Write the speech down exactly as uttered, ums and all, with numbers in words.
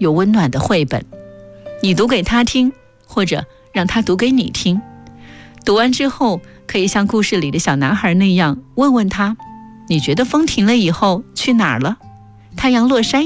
有温暖的绘本，你读给他听，或者让他读给你听。读完之后，可以像故事里的小男孩那样问问他，你觉得风停了以后去哪儿了？太阳落山